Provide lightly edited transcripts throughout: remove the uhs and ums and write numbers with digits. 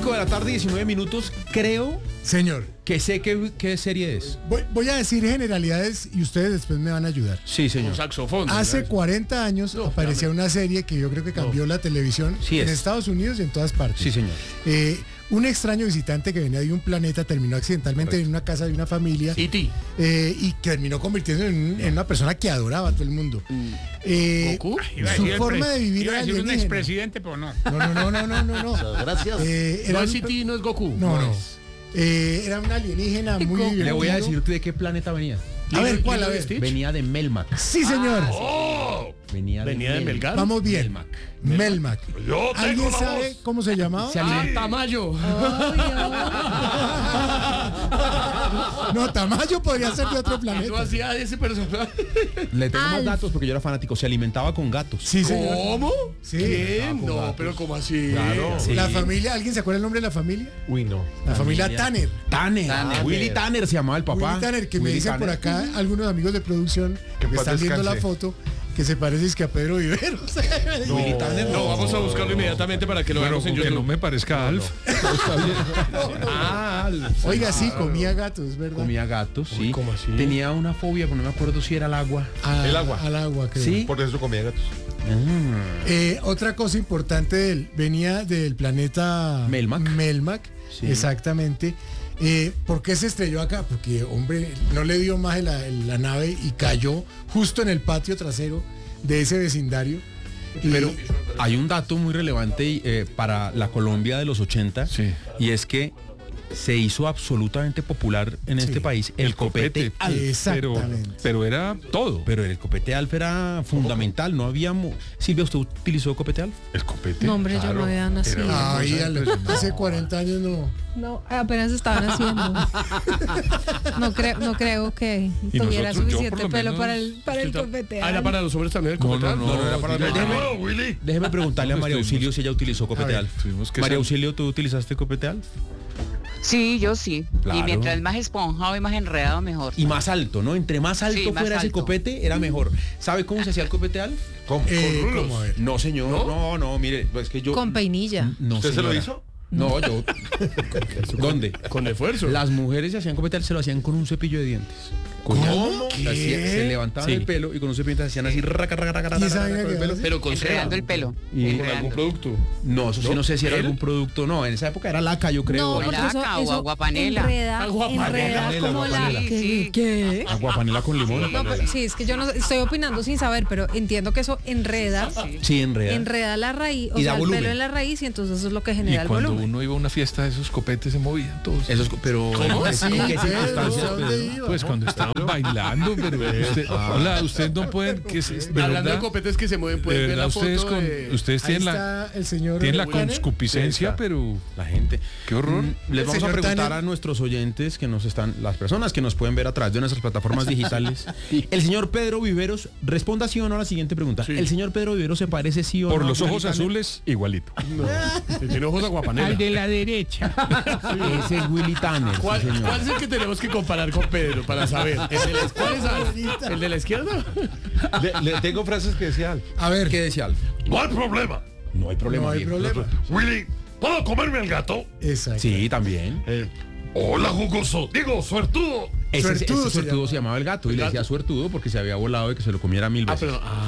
5:19 p.m. Creo, señor, que sé qué serie es. Voy a decir generalidades y ustedes después me van a ayudar. Sí, señor. Un saxofón. Hace 40 años aparecía una serie que yo creo que cambió la televisión en Estados Unidos y en todas partes. Sí, señor. Un extraño visitante que venía de un planeta terminó accidentalmente en una casa de una familia. E.T. Y terminó convirtiéndose en una persona que adoraba a todo el mundo. ¿Goku? Su forma de vivir era un alienígena. expresidente, pero no. No. Gracias. No es E.T., no es Goku. No. Era un alienígena muy divertido. Le voy a decir de qué planeta venía. A ver, ¿cuál? A ver. Venía de Melmac. Sí, señor. Venía de Melgar. Vamos bien. Melmac. ¿Alguien sabe cómo se llamaba? Tamayo. No, Tamayo podría ser de otro No planeta. hacía ese personaje. Le tengo más datos porque yo era fanático. Se alimentaba con gatos. Sí, señor. ¿Cómo? Sí. ¿Quién? No, pero ¿cómo así? Claro. Sí. La familia, ¿alguien se acuerda el nombre de la familia? Uy, no. La familia Tanner. Tanner. Willy Tanner se llamaba el papá. Willy Tanner, que me Willy dicen por Tanner. acá algunos amigos de producción que en paz están viendo la descanse. foto, que se parece es que a Pedro Viveros. Willy Tanner. No, vamos a buscarlo inmediatamente para que lo Pero veamos en que YouTube. no me parezca Alf. Todo está bien. Oiga, sí, comía gatos, ¿verdad? Comía gatos, sí. ¿cómo así? Tenía una fobia, pero no me acuerdo si era el agua. El agua. Al agua, creo. Sí. Por eso comía gatos. Otra cosa importante de él, venía del planeta Melmac. Sí. Exactamente. ¿Por qué se estrelló acá? Porque, hombre, no le dio más la nave y cayó justo en el patio trasero de ese vecindario. Pero hay un dato muy relevante para la Colombia de los 80, Sí. y es que se hizo absolutamente popular en este país el copete Alf. Exactamente. Pero era todo. Pero el copete Alf era fundamental, no había... Silvia, ¿usted utilizó copete Alf? El copete. No, hombre, yo no había nacido. Ay, hace 40 años no. No, apenas estaban haciendo. No creo que Y tuviera nosotros, yo suficiente por lo pelo menos- para el copete. Ah, era para los hombres también el copete. No, era para Déjeme preguntarle a María Auxilio si ella utilizó copete Alf. tuvimos que María ser- Auxilio, ¿tú utilizaste copete Alf? Sí, yo sí. Claro. Y mientras más esponjado y más enredado, mejor. Y más alto, ¿no? Entre más alto Sí, más fuera ese alto. copete, era mejor. ¿Sabe cómo se hacía el copete Alf? ¿Cómo? ¿Cómo? A ver. No, señor. No, mire, es que yo... Con peinilla. No, ¿Usted se lo señora. hizo? No, yo... ¿Dónde? Con esfuerzo. Las mujeres se hacían copete Alf, se lo hacían con un cepillo de dientes. ¿Cómo? Se levantaban Sí. el pelo y con un cepillo de dientes hacían así raca, ¿Y esa vaina con el que pelo. hace? Pero con Enredando el pelo. Y con algún producto. No, eso sí no sé si era algún producto. No, en esa época era laca, yo creo. No, O porque laca o aguapanela. enreda Aguapanela, como la... aguapanela. ¿Qué? Aguapanela con limón. No, pero, sí, es que yo no estoy opinando sin saber, pero entiendo que eso enreda, Sí, enreda. enreda la raíz, o Y sea, da el volumen. pelo en la raíz y entonces eso es lo que Y genera el cuando volumen. uno iba a una fiesta, esos copetes se movían todos. Eso es, pero ¿Cómo ¿en así? qué ¿Qué? circunstancias, ¿Dónde Pedro? iba? Pues cuando estaban bailando, pero ustedes no pueden, de Hablando de verdad, copetes que se mueven, de pueden ver verdad la foto ustedes de... ustedes Ahí tienen está el señor la Tanner. conscupiscencia, pero La gente. qué horror. Les vamos a señor preguntar Tanner. a nuestros oyentes que nos están, las personas que nos pueden ver a través de nuestras plataformas digitales. El señor Pedro Viveros, responda sí o no a la siguiente pregunta. Sí. ¿El señor Pedro Viveros se parece sí o no? Por a los Willy ojos Tanner? azules, igualito. Tiene ojos aguapanela. de la derecha. Ese es Willy Tanner, sí, ¿Cuál señor. es el que tenemos que comparar con Pedro para saber? ¿Cuál es Alf? ¿El de la izquierda? Le tengo frases que decía Alf. A ver, ¿Qué decía Alf? No hay problema. No hay problema. no hay viejo. problema. Willy, ¿puedo comerme el gato? Exacto. Sí, también. Hola, jugoso. Digo, suertudo. Suertudo Ese se suertudo se llamaba el gato y le decía suertudo porque se había volado de que se lo comiera 1000 veces.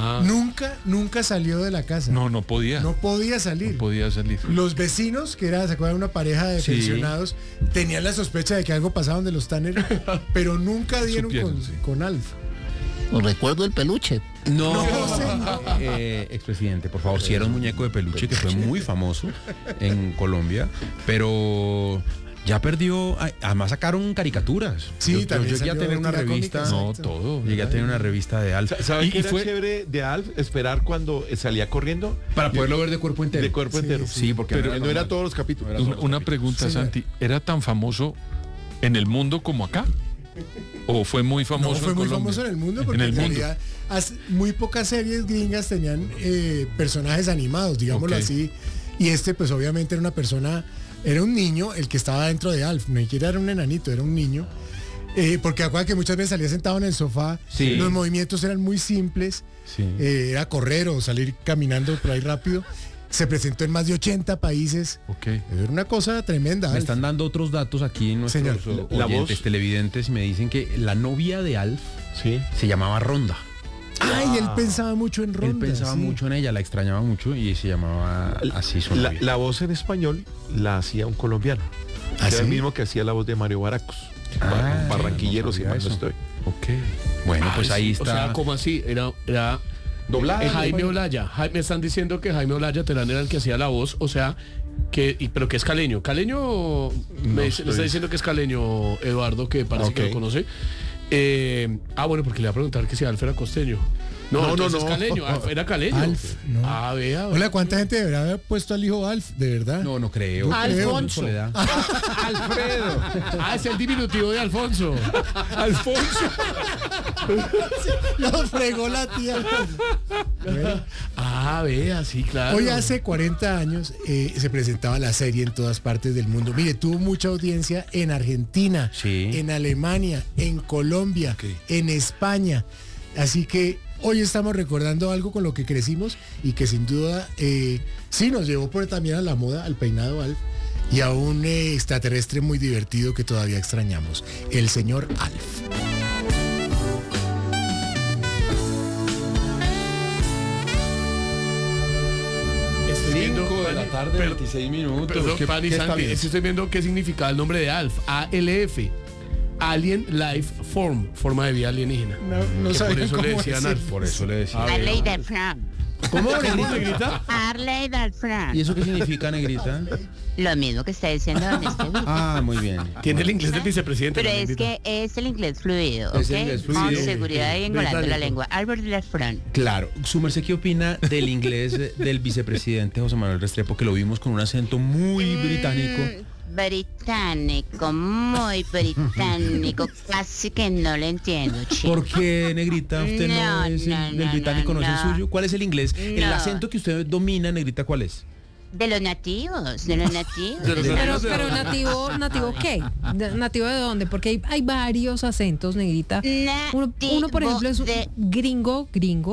Nunca salió de la casa. No podía. No podía salir. No podía salir. Los vecinos, que era, ¿se acuerdan? Una pareja de Sí. pensionados, tenían la sospecha de que algo pasaba donde los Tanner, pero nunca dieron Supieron, sí. con Alf. Recuerdo el peluche. No, expresidente, por favor, si era un muñeco de peluche que fue muy famoso en Colombia, pero ya perdió, además sacaron caricaturas. Sí, yo también llegué a salió tener una tira revista. cómica, No, exacto. todo. Llegué a tener una revista de Alf. ¿Saben Y qué era fue- chévere de Alf? Esperar cuando salía corriendo. Para poderlo ver de cuerpo entero. De cuerpo entero. Sí, porque Pero No era todos los capítulos. Una pregunta, Sí, Santi. ¿Era tan famoso en el mundo como acá? ¿O fue muy No, famoso fue en muy Colombia? famoso en el mundo porque En el en mundo. realidad muy pocas series gringas tenían personajes animados, digámoslo Ok. así. Y este pues obviamente era una persona, era un niño el que estaba dentro de Alf, ni siquiera era un enanito, era un niño. Porque acuérdate que muchas veces salía sentado en el sofá, Sí. los movimientos eran muy simples, Sí. era correr o salir caminando por ahí rápido. se presentó en más de 80 países. Ok. Era una cosa tremenda. Me Alf. están dando otros datos aquí en nuestros Señor, la oyentes voz. televidentes y me dicen que la novia de Alf Sí. se llamaba Ronda. Ay, él pensaba mucho en Ronda. Él pensaba sí. mucho en ella, la extrañaba mucho y se llamaba así su novia. La voz en español la hacía un colombiano. ¿Ah, Era el sí? mismo que hacía la voz de Mario Baracus. Ah, Barranquillero, no si sabía mal no eso. estoy. Ok. Bueno, pues ahí está. O sea, ¿cómo así? Era doblada. Jaime Olaya. Me están diciendo que Jaime Olaya Terán era el que hacía la voz, o sea, pero que es caleño. Caleño, me está diciendo que es caleño, Eduardo, que parece que Ok. lo conoce. Bueno, porque le voy a preguntar que si Alf era costeño. No, entonces no. es caleño. Era caleño. Alf, no. Vea. Hola, ¿cuánta gente deberá haber puesto al hijo Alf? ¿De verdad? No, no creo. Alfonso. Soledad. Alfredo. Es el diminutivo de Alfonso. Alfonso. Lo fregó la tía. Vea, sí, claro. Hoy hace 40 años se presentaba la serie en todas partes del mundo. Mire, tuvo mucha audiencia en Argentina, Sí. en Alemania, en Colombia, en España. Así que hoy estamos recordando algo con lo que crecimos y que sin duda sí nos llevó también a la moda, al peinado Alf y a un extraterrestre muy divertido que todavía extrañamos, el señor Alf. Estoy viendo, 5 de la tarde, 26 minutos. Perdón, ¿Qué- Pani qué está Santi, bien? estoy viendo qué significa el nombre de ALF. ALF. Alien Life Form, forma de vida alienígena. No Que sabían por eso cómo le decían decirlo. ALF. Por eso le decía. Arley del Fran. ¿Cómo, ¿Cómo, negrita? Arley del Fran. ¿Y eso qué significa, negrita? Lo mismo que está diciendo don Esteban. Ah, muy bien. Tiene el inglés del vicepresidente. Pero la es negrita. que es el inglés fluido, ¿ok? Es el inglés fluido. Con seguridad y engolando la Británico. lengua. Albert del Fran. Claro. ¿Su merced qué opina del inglés del vicepresidente José Manuel Restrepo, que lo vimos con un acento muy británico? Británico, muy británico. Casi que no lo entiendo, chico. ¿Por qué, negrita, usted no, No, es no, el no, británico, no, es el no. suyo? ¿Cuál es el inglés? El No. acento que usted domina, negrita, ¿cuál es? De los nativos, de los nativos. De los Pero, nativos. nativo ¿qué? ¿Nativo de dónde? Porque hay varios acentos, negrita. Uno, por ejemplo, es de- gringo,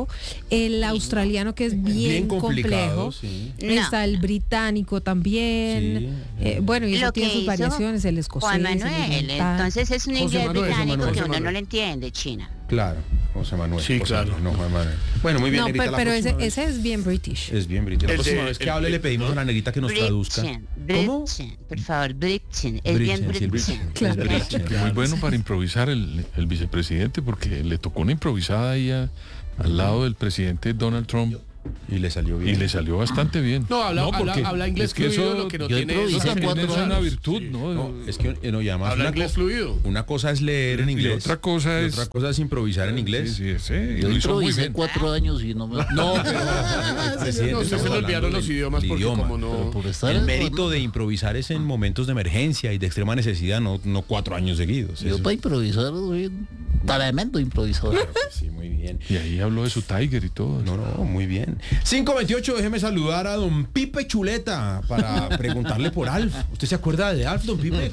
el australiano que es bien, complicado, complejo. sí. Está el británico también. Bueno, y eso Lo tiene que sus hizo variaciones, el escocés. Juan el Manuel, oriental. entonces es un José inglés Manuel, británico José que uno Manuel. no le entiende, China. Claro, José Manuel. Sí, José claro. Manuel, no, Juan Manuel. Bueno, muy bien, No, negrita. la pero próxima vez- ese es bien british. Es bien, Brita. La El próxima de- vez que el- hable le pedimos a la negrita que nos traduzca. ¿Cómo? Britain, por favor, Britain. Es Britain, bien sí, Britain. Britain. Claro. Es Britain. Muy bueno para improvisar el vicepresidente porque le tocó una improvisada ahí al lado del presidente Donald Trump Y le salió y bien. le salió bastante bien. No, habla inglés es que fluido, eso, lo que no yo tiene improvisé eso también también cuatro es una años. virtud, ¿no? No, es que y además Habla una, inglés fluido. una cosa es leer en Y inglés. otra cosa y es- otra cosa es improvisar en inglés. Sí, sí, sí, Yo lo hizo muy improvisé bien. 4 años y no me... No, pero el presidente, No, se estamos le olvidaron hablando los del idiomas porque idioma. como no... Por estar El en- mérito de improvisar es en momentos de emergencia y de extrema necesidad, no 4 años seguidos. Yo Eso- para improvisar soy un tremendo improvisador. Claro que sí, muy bien. Y ahí habló de su Tiger y todo. No, muy bien. 5:28, déjeme saludar a don Pipe Chuleta para preguntarle por Alf. ¿Usted se acuerda de Alf, don Pipe?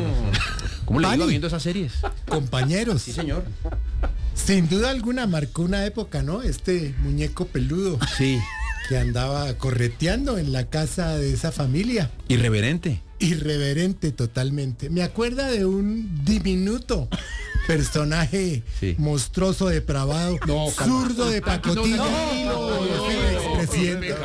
¿Cómo le iba Pani. viendo esas series? Compañeros, Sí, señor. sin duda alguna marcó una época, ¿no? Este muñeco peludo Sí. que andaba correteando en la casa de esa familia. Irreverente. Irreverente totalmente. Me acuerda de un diminuto personaje Sí. monstruoso, depravado, No, calma. zurdo de pacotilla. expresidente.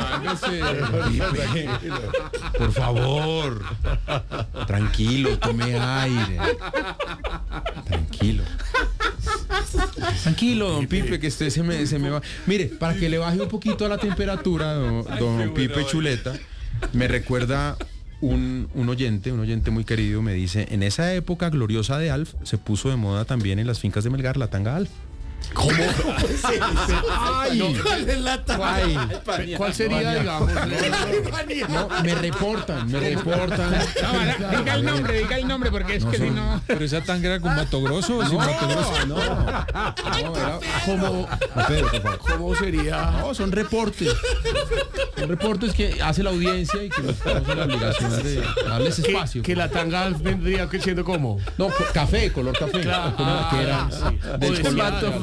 Por favor. Tranquilo, tome aire. Tranquilo. Tranquilo, don Pipe, que usted se me va. Mire, para que le baje un poquito a la temperatura, don Pipe Chuleta, me recuerda un oyente muy querido, me dice, en esa época gloriosa de Alf, se puso de moda también en las fincas de Melgar la tanga Alf. ¿Cómo? ¡Ay! ¿Cuál es la talla? Ay, ¿Cuál sería, digamos? no, me reportan. Diga el nombre, porque es que si no... Pero esa tanga era con Mato Grosso o sin Mato Grosso. No, era ¿Cómo, Pedro, por favor. ¿Cómo sería? No, son reportes. Son reportes que hace la audiencia y que nos tenemos la obligación de darles espacio. Que la tanga vendría siendo como. No, café, color café. Claro. Como la que era Sí. del O de color. Santo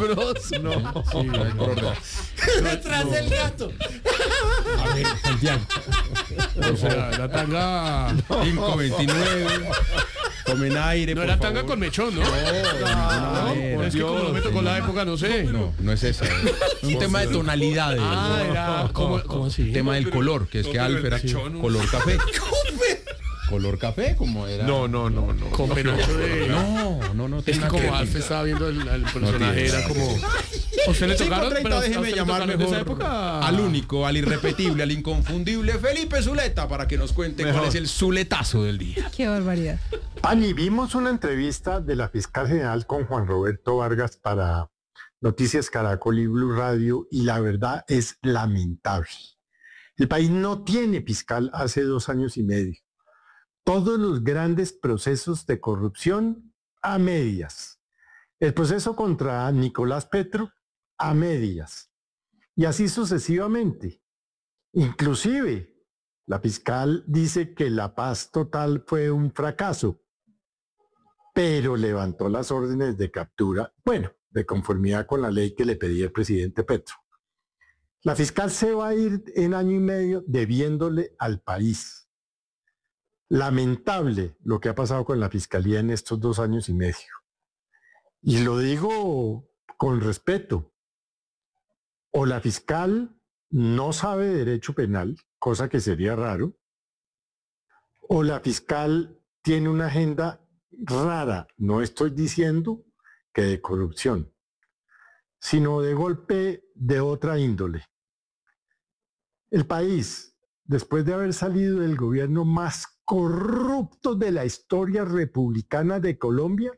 Bros. No, sí, Detrás del gato. A ver, Santiago. O sea, la tanga... 529. Tomen aire, No por era favor. tanga con mechón, ¿no? No, Es que como no me tocó la época, no sé. no es esa. Es un tema de tonalidades. Ah, era... ¿Cómo así? El tema del color, que es que Alf era color café. ¿Color café? Como era. No. Con penocho de... No. Es que tenga como ver. Alf estaba viendo el personaje, tiene. era como... ¿O se le tocaron? 5:30, Pero ¿a déjeme usted le llamar tocaron de esa mejor época? al único, al irrepetible, al inconfundible Felipe Zuleta para que nos cuente cuál es el zuletazo del día. Qué barbaridad. Pani, vimos una entrevista de la fiscal general con Juan Roberto Vargas para Noticias Caracol y Blue Radio y la verdad es lamentable. El país no tiene fiscal hace 2 años y medio. Todos los grandes procesos de corrupción a medias. El proceso contra Nicolás Petro a medias. Y así sucesivamente. Inclusive, la fiscal dice que la paz total fue un fracaso, pero levantó las órdenes de captura, bueno, de conformidad con la ley que le pedía el presidente Petro. La fiscal se va a ir en año y medio debiéndole al país. Lamentable lo que ha pasado con la fiscalía en estos 2 años y medio. Y lo digo con respeto. O la fiscal no sabe derecho penal, cosa que sería raro, o la fiscal tiene una agenda rara, no estoy diciendo que de corrupción, sino de golpe de otra índole. El país, después de haber salido del gobierno más corrupto de la historia republicana de Colombia,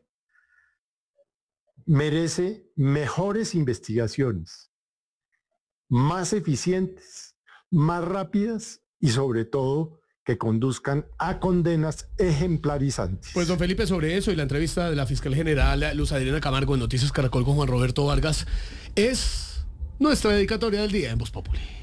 merece mejores investigaciones, más eficientes, más rápidas y sobre todo que conduzcan a condenas ejemplarizantes. Pues don Felipe, sobre eso y la entrevista de la fiscal general Luz Adriana Camargo en Noticias Caracol con Juan Roberto Vargas es nuestra dedicatoria del día en Voz Populi.